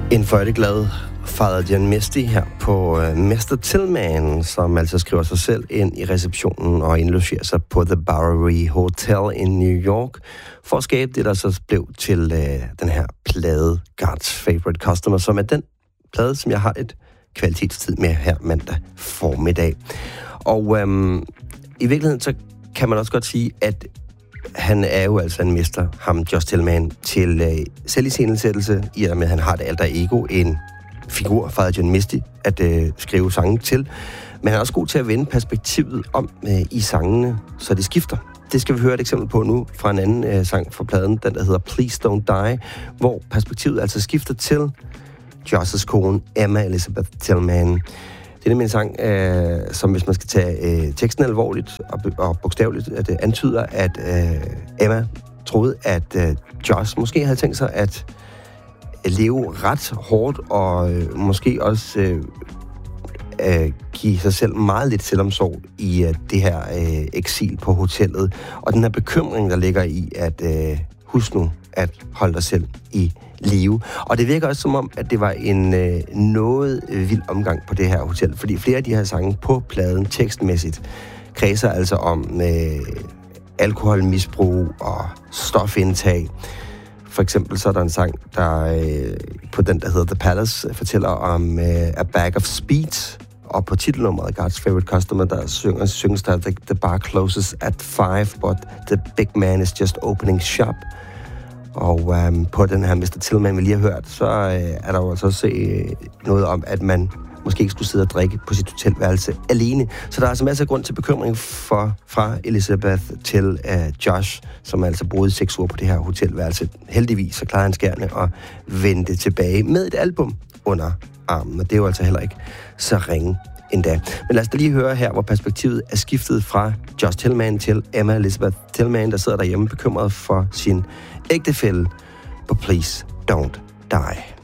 En fløjteglad Father John Misty her på Mr. Tillman, som altså skriver sig selv ind i receptionen og indlogerer sig på The Bowery Hotel i New York for at skabe det, der så blev til den her plade God's Favorite Customer, som er den plade, som jeg har et kvalitetstid med her mandag formiddag. Og i virkeligheden så kan man også godt sige, at han er jo altså en mester, ham Josh Tillman, til selviscenesættelse, i og med, at han har et alter ego, en figur, Father John Misty, at skrive sange til. Men han er også god til at vende perspektivet om i sangene, så det skifter. Det skal vi høre et eksempel på nu fra en anden sang fra pladen, den der hedder Please Don't Die, hvor perspektivet altså skifter til Josh's kone, Emma Elizabeth Tillman. Det er nemlig en sang, som hvis man skal tage teksten alvorligt og bogstaveligt, at det antyder, at Emma troede, at Josh måske havde tænkt sig at leve ret hårdt og måske også give sig selv meget lidt selvomsorg i det her eksil på hotellet. Og den her bekymring, der ligger i at husk nu at holde dig selv i live. Og det virker også som om, at det var en noget vild omgang på det her hotel, fordi flere af de her sange på pladen tekstmæssigt kredser altså om alkoholmisbrug og stofindtag. For eksempel så er der en sang, der på den, der hedder The Palace, fortæller om A Bag of Speed, og på titelnummeret God's Favorite Customer, der synges der The bar closes at 5, but the big man is just opening shop. Og på den her Mr. Tillman, vi lige har hørt, så er der jo altså også noget om, at man måske ikke skulle sidde og drikke på sit hotelværelse alene. Så der er altså masser af grund til bekymring fra Elizabeth til Josh, som altså boede 6 uger på det her hotelværelse. Heldigvis så klarede han skærene og vendte tilbage med et album under armen, og det er jo altså heller ikke så ringe endda. Men lad os da lige høre her, hvor perspektivet er skiftet fra Josh Tillman til Emma Elizabeth Tillman, der sidder derhjemme bekymret for sin ægtefælle på Please Don't Die.